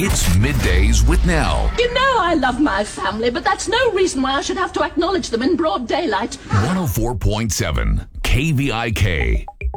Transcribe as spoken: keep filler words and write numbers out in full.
It's Middays with Nell. You know I love my family, but that's no reason why I should have to acknowledge them in broad daylight. one oh four point seven K V I K.